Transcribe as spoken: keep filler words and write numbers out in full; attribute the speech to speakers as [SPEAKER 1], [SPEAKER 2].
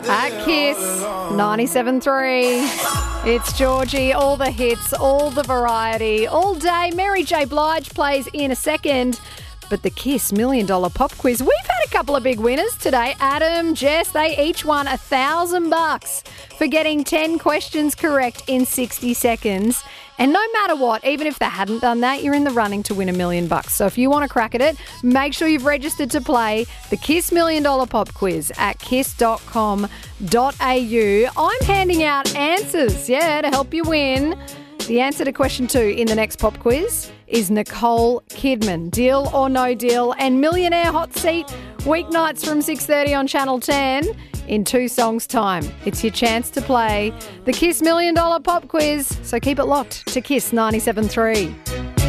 [SPEAKER 1] At Kiss ninety-seven three. It's Georgie, all the hits, all the variety, all day. Mary J. Blige plays in a second. But the Kiss Million Dollar Pop Quiz, we've had a couple of big winners today. Adam, Jess, they each won a thousand bucks for getting ten questions correct in sixty seconds. And no matter what, even if they hadn't done that, you're in the running to win a million bucks. So if you want to crack at it, make sure you've registered to play the Kiss Million Dollar Pop Quiz at kiss dot com dot a u. I'm handing out answers, yeah, to help you win. The answer to question two in the next pop quiz is Nicole Kidman. Deal or no deal? And Millionaire Hot Seat, weeknights from six thirty on Channel ten in two songs' time. It's your chance to play the Kiss Million Dollar Pop Quiz. So keep it locked to Kiss ninety-seven three.